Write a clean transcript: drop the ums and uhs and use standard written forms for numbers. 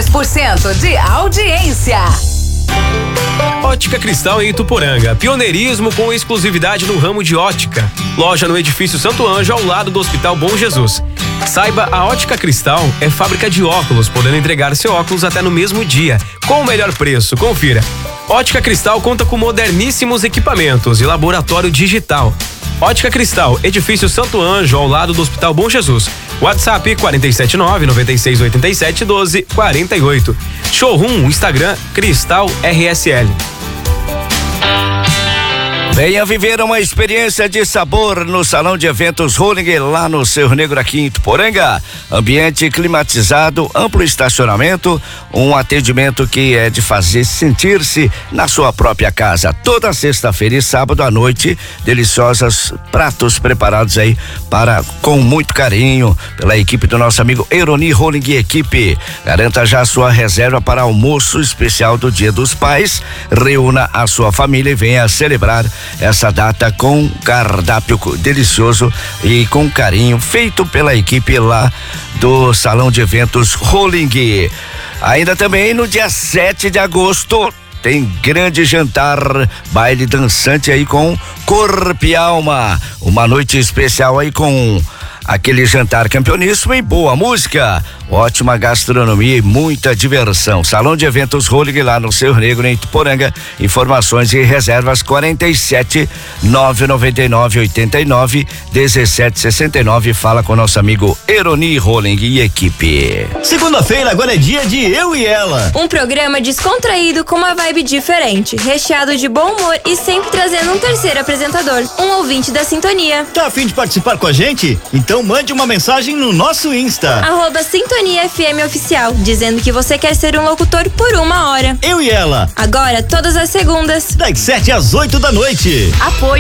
93% de audiência. Ótica Cristal em Ituporanga, pioneirismo com exclusividade no ramo de ótica. Loja no edifício Santo Anjo, ao lado do Hospital Bom Jesus. Saiba, a Ótica Cristal é fábrica de óculos, podendo entregar seu óculos até no mesmo dia, com o melhor preço. Confira. Ótica Cristal conta com moderníssimos equipamentos e laboratório digital. Ótica Cristal, edifício Santo Anjo, ao lado do Hospital Bom Jesus. WhatsApp 479-9687-1248. Showroom, Instagram, Cristal RSL. Venha viver uma experiência de sabor no Salão de Eventos Roling, lá no Cerro Negro, aqui em Ituporanga. Ambiente climatizado, amplo estacionamento, um atendimento que é de fazer sentir-se na sua própria casa. Toda sexta-feira e sábado à noite, deliciosos pratos preparados aí com muito carinho pela equipe do nosso amigo Eroni Roling e equipe. Garanta já a sua reserva para almoço especial do Dia dos Pais. Reúna a sua família e venha celebrar essa data com cardápio delicioso e com carinho, feito pela equipe lá do Salão de Eventos Roling. Ainda também no dia 7 de agosto tem grande jantar, baile dançante aí com Corpo e Alma. Uma noite especial aí com aquele jantar campeoníssimo e boa música, ótima gastronomia e muita diversão. Salão de Eventos Roling, lá no Cerro Negro, em Ituporanga. Informações e reservas 47-999-89-1769. Fala com nosso amigo Eroni Roling e equipe. Segunda-feira agora é dia de Eu e Ela. Um programa descontraído com uma vibe diferente, recheado de bom humor e sempre trazendo um terceiro apresentador, um ouvinte da sintonia. Tá a fim de participar com a gente? Então mande uma mensagem no nosso Insta. @Sintonia FM Oficial, dizendo que você quer ser um locutor por 1 hora. Eu e Ela. Agora, todas as segundas, das 7 às 8 da noite. Apoio